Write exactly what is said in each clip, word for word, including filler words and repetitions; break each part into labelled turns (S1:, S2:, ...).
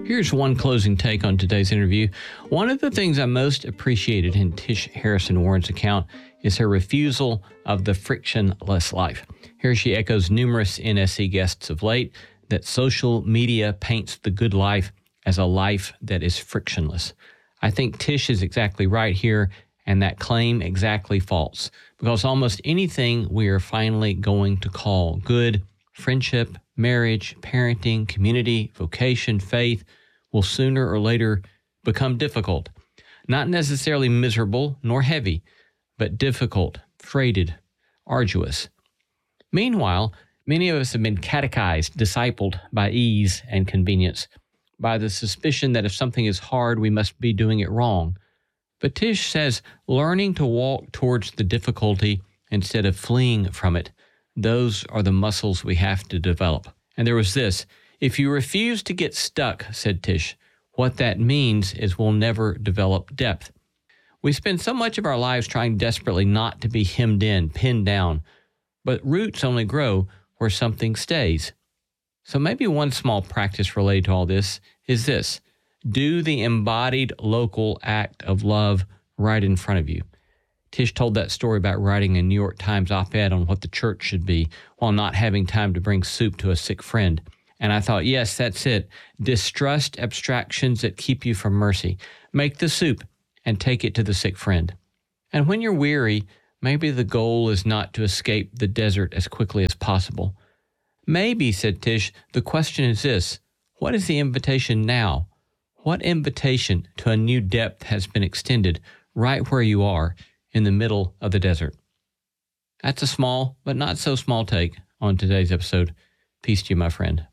S1: Here's one closing take on today's interview. One of the things I most appreciated in Tish Harrison Warren's account is her refusal of the frictionless life. Here she echoes numerous N S C guests of late that social media paints the good life as a life that is frictionless. I think Tish is exactly right here, and that claim exactly false, because almost anything we are finally going to call good, friendship, marriage, parenting, community, vocation, faith, will sooner or later become difficult. Not necessarily miserable nor heavy, but difficult, freighted, arduous. Meanwhile, many of us have been catechized, discipled by ease and convenience, by the suspicion that if something is hard, we must be doing it wrong. But Tish says learning to walk towards the difficulty instead of fleeing from it, those are the muscles we have to develop. And there was this: if you refuse to get stuck, said Tish, what that means is we'll never develop depth. We spend so much of our lives trying desperately not to be hemmed in, pinned down, but roots only grow where something stays. So maybe one small practice related to all this is this: do the embodied local act of love right in front of you. Tish told that story about writing a New York Times op-ed on what the church should be while not having time to bring soup to a sick friend. And I thought, yes, that's it. Distrust abstractions that keep you from mercy. Make the soup and take it to the sick friend. And when you're weary, maybe the goal is not to escape the desert as quickly as possible. Maybe, said Tish, the question is this: what is the invitation now? What invitation to a new depth has been extended right where you are in the middle of the desert? That's a small, but not so small take on today's episode. Peace to you, my friend.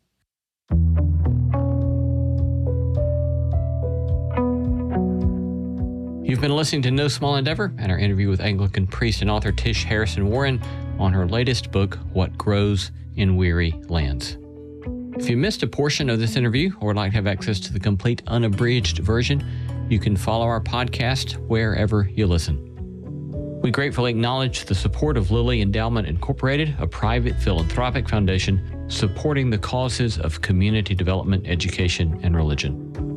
S1: You've been listening to No Small Endeavor and our interview with Anglican priest and author Tish Harrison Warren on her latest book, What Grows in Weary Lands. If you missed a portion of this interview or would like to have access to the complete unabridged version, you can follow our podcast wherever you listen. We gratefully acknowledge the support of Lilly Endowment Incorporated, a private philanthropic foundation supporting the causes of community development, education, and religion.